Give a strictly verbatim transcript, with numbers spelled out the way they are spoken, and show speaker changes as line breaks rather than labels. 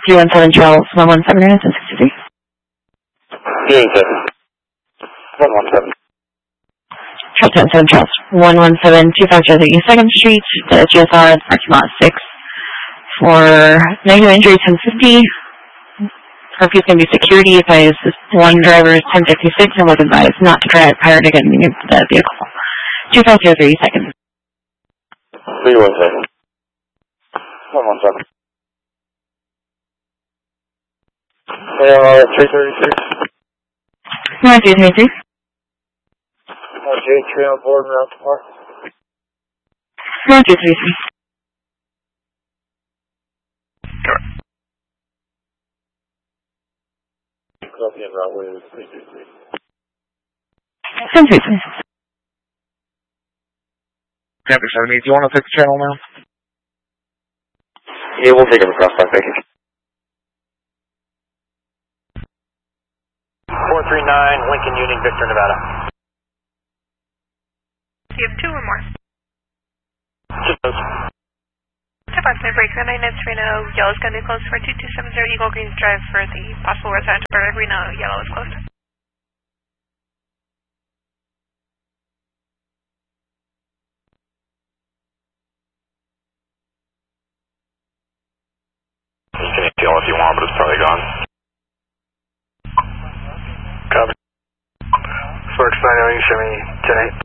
three one seven Charles, one one seven minutes and sixty-three.
three one seven. one one seven.
Charles one seven Charles, one one seven two five zero East second Street, the G S R at parking lot six for negative injury ten fifty. Curfew is going to be security. Advised one driver is ten fifty-six and was advised not to drive prior to getting into the vehicle. two five zero three seconds.
three one seven. one one seven. Uh, three thirty-six.
one two three three.
Uh, J three on board and out to park.
one two three three.
Copy and route way is three three three.
ten three three.
Panther seventy, do you want to take the channel now?
Yeah, we'll take him across that, thank you. four three nine, Lincoln Union, Victor, Nevada.
Do you have two or more?
Just those.
Approximately break nine nine three Reno, yellow is going to be closed for two two seven zero Eagle Greens Drive for the possible residential burger. Reno, yellow is closed.
You can appeal if you want, but it's probably gone. Copy. Sparks nine oh, you show me ten eight.